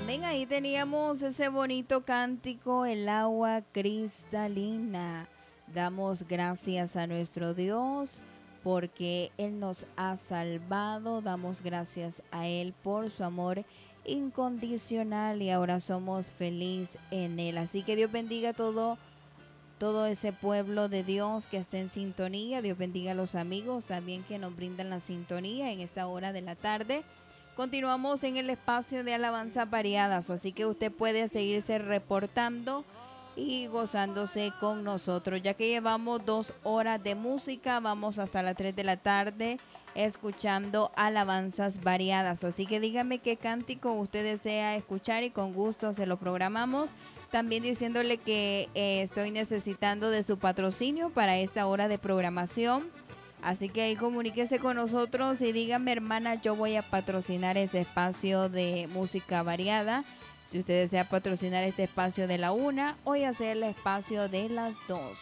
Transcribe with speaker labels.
Speaker 1: Amén, ahí teníamos ese bonito cántico, el agua cristalina. Damos gracias a nuestro Dios porque Él nos ha salvado. Damos gracias a Él por su amor incondicional y ahora somos felices en Él. Así que Dios bendiga todo ese pueblo de Dios que está en sintonía. Dios bendiga a los amigos también que nos brindan la sintonía en esa hora de la tarde. Continuamos en el espacio de alabanzas variadas, así que usted puede seguirse reportando y gozándose con nosotros. Ya que llevamos 2 horas de música, vamos hasta las 3 de la tarde escuchando alabanzas variadas. Así que dígame qué cántico usted desea escuchar y con gusto se lo programamos. También diciéndole que estoy necesitando de su patrocinio para esta hora de programación. Así que ahí comuníquese con nosotros y dígame, hermana, yo voy a patrocinar ese espacio de música variada. Si usted desea patrocinar este espacio de la 1, hoy hacer el espacio de las 2.